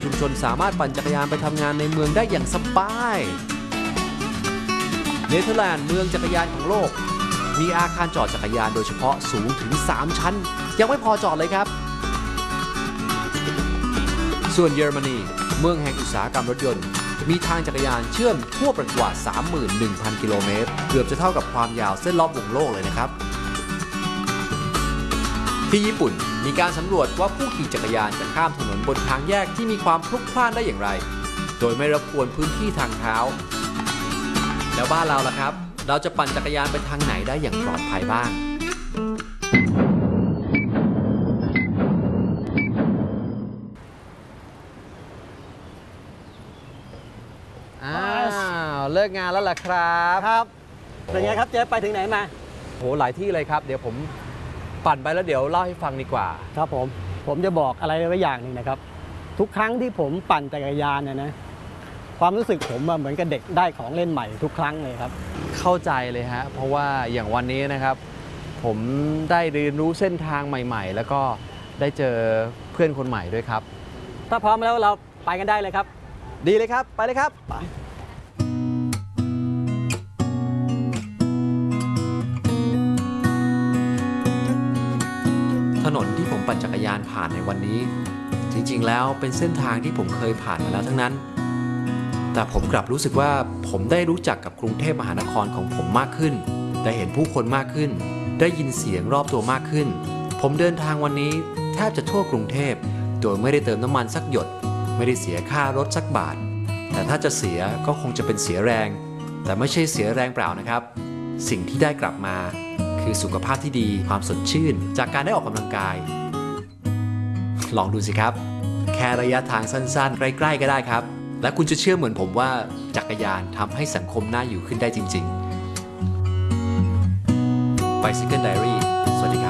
ชุมชนสามารถปั่นจักรยานไปทำงานในเมืองได้อย่างสบายเนเธอร์แลนด์เมืองจักรยานของโลกมีอาคารจอดจักรยานโดยเฉพาะสูงถึง3ชั้นยังไม่พอจอดเลยครับส่วนเยอรมนีเมืองแห่งอุตสาหกรรมรถยนต์มีทางจักรยานเชื่อมทั่วประเทศกว่า 31,000 กิโลเมตรเกือบจะเท่ากับความยาวเส้นรอบวงโลกเลยนะครับที่ญี่ปุ่นมีการสำรวจว่าผู้ขี่จักรยานจะข้ามถนนบนทางแยกที่มีความพลุกพล่านได้อย่างไรโดยไม่รบกวนพื้นที่ทางเท้าแล้วบ้านเราล่ะครับเราจะปั่นจักรยานไปทางไหนได้อย่างปลอดภัยบ้างเลิกงานแล้วล่ะครับครับเป็นไงครับเจ๊ไปถึงไหนมาโหหลายที่เลยครับเดี๋ยวผมปั่นไปแล้วเดี๋ยวเล่าให้ฟังดีกว่าครับผมจะบอกอะไรไว้อย่างหนึ่งนะครับทุกครั้งที่ผมปั่นจักรยานเนี่ยนะความรู้สึกผมเหมือนกับเด็กได้ของเล่นใหม่ทุกครั้งเลยครับเข้าใจเลยฮะเพราะว่าอย่างวันนี้นะครับผมได้เรียนรู้เส้นทางใหม่ๆแล้วก็ได้เจอเพื่อนคนใหม่ด้วยครับถ้าพร้อมแล้วเราไปกันได้เลยครับดีเลยครับไปเลยครับไปถนนที่ผมปั่นจักรยานผ่านในวันนี้จริงๆแล้วเป็นเส้นทางที่ผมเคยผ่านมาแล้วทั้งนั้นแต่ผมกลับรู้สึกว่าผมได้รู้จักกับกรุงเทพมหานครของผมมากขึ้นได้เห็นผู้คนมากขึ้นได้ยินเสียงรอบตัวมากขึ้นผมเดินทางวันนี้แทบจะทั่วกรุงเทพโดยไม่ได้เติมน้ำมันสักหยดไม่ได้เสียค่ารถสักบาทแต่ถ้าจะเสียก็คงจะเป็นเสียแรงแต่ไม่ใช่เสียแรงเปล่านะครับสิ่งที่ได้กลับมาคือสุขภาพที่ดีความสดชื่นจากการได้ออกกำลังกายลองดูสิครับแค่ระยะทางสั้นๆใกล้ๆก็ได้ครับและคุณจะเชื่อเหมือนผมว่าจักรยานทำให้สังคมน่าอยู่ขึ้นได้จริงๆ Bicycle Diary สวัสดีครับ